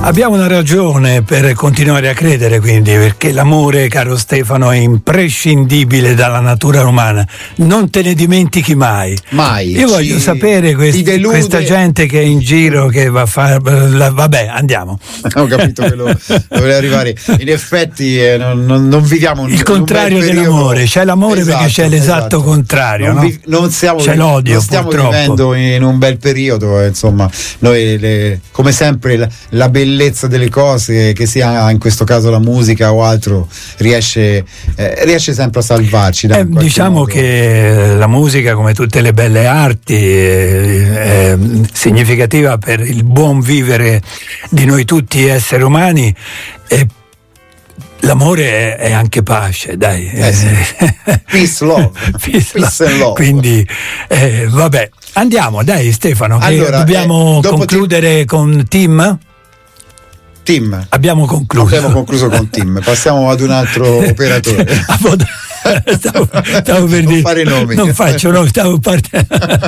Abbiamo una ragione per continuare a credere, quindi, perché l'amore, caro Stefano, è imprescindibile dalla natura umana. Non te ne dimentichi mai. Mai. Io voglio sapere questa gente che è in giro, che va a fare. Vabbè, andiamo. Ho capito dove arrivare. In effetti non viviamo il contrario dell'amore. C'è l'amore, esatto, perché c'è l'esatto contrario. Non c'è l'odio. Non stiamo purtroppo vivendo in un bel periodo, insomma. Noi come sempre la bellezza delle cose, che sia in questo caso la musica o altro, riesce sempre a salvarci. Diciamo modo. Che la musica, come tutte le belle arti, è significativa per il buon vivere di noi tutti esseri umani, e l'amore è anche pace, dai. Sì. Peace, love. Peace and love. Quindi vabbè, andiamo, dai Stefano, che allora, dobbiamo concludere con Tim. Abbiamo concluso con Tim. Passiamo ad un altro operatore. Stavo per dire, fare nomi. Non faccio, no, stavo partendo.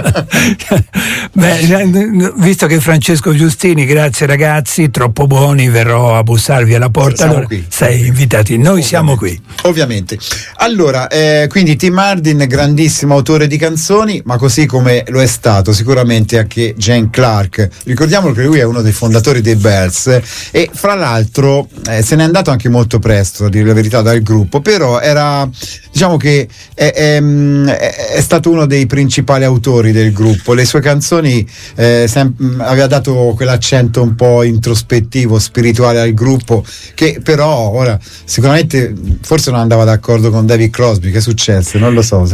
Visto che Francesco Giustini, grazie ragazzi, troppo buoni, verrò a bussarvi alla porta. Siamo allora, qui. Sei invitati, noi siamo qui. Ovviamente. Allora, quindi Tim Hardin, grandissimo autore di canzoni, ma così come lo è stato sicuramente anche Gene Clark. Ricordiamo che lui è uno dei fondatori dei Bears, e fra l'altro se n'è andato anche molto presto, a dire la verità, dal gruppo, però era, diciamo che è stato uno dei principali autori del gruppo. Le sue canzoni aveva dato quell'accento un po' introspettivo, spirituale al gruppo, che però ora sicuramente forse non andava d'accordo con David Crosby. Che è successo? Non lo so.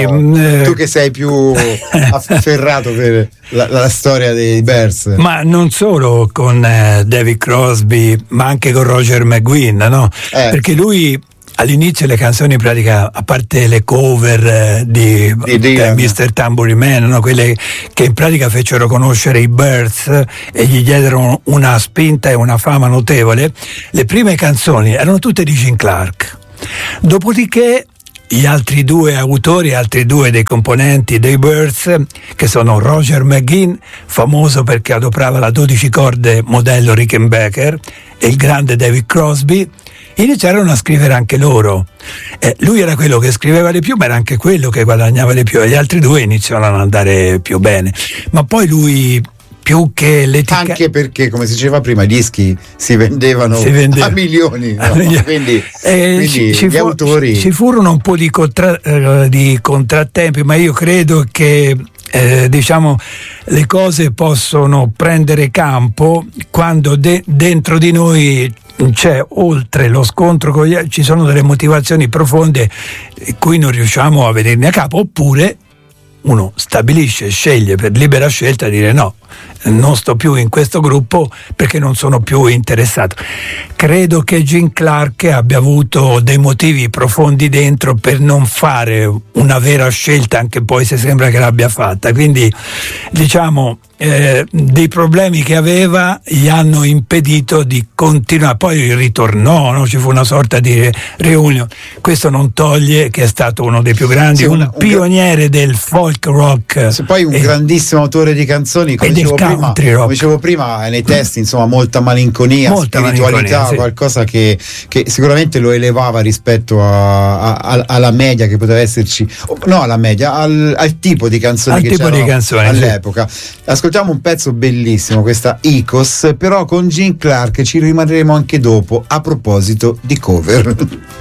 Tu che sei più afferrato per la storia dei Bears. Ma non solo con David Crosby, ma anche con Roger McGuinn, no? Perché lui all'inizio le canzoni, in pratica, a parte le cover di Mr. Tambourine Man, no? Quelle che in pratica fecero conoscere i Byrds e gli diedero una spinta e una fama notevole, le prime canzoni erano tutte di Gene Clark. Dopodiché gli altri due autori, altri due dei componenti dei Byrds, che sono Roger McGuinn, famoso perché adoprava la 12 corde modello Rickenbacker, e il grande David Crosby, iniziarono a scrivere anche loro. Lui era quello che scriveva di più, ma era anche quello che guadagnava di più, e gli altri due iniziarono ad andare più bene. Ma poi lui, più che anche perché, come si diceva prima, i dischi si vendevano a milioni, no? quindi gli autori, ci furono un po' di contrattempi, ma io credo che diciamo le cose possono prendere campo quando dentro di noi c'è, oltre lo scontro con gli altri, ci sono delle motivazioni profonde cui non riusciamo a venirne a capo, oppure uno stabilisce, sceglie per libera scelta di dire no, non sto più in questo gruppo perché non sono più interessato. Credo che Gene Clark abbia avuto dei motivi profondi dentro per non fare una vera scelta, anche poi se sembra che l'abbia fatta. Quindi diciamo dei problemi che aveva gli hanno impedito di continuare. Poi ritornò, no? Ci fu una sorta di reunion. Questo non toglie che è stato uno dei più grandi, un pioniere del folk rock, poi un grandissimo autore di canzoni, come dicevo prima, nei testi, insomma, molta malinconia, spiritualità, sì. Qualcosa che sicuramente lo elevava rispetto alla media che poteva esserci, no, alla media, al tipo di canzoni che c'erano all'epoca. Ascoltiamo un pezzo bellissimo, questa Icos, però con Gene Clark ci rimarremo anche dopo, a proposito di cover.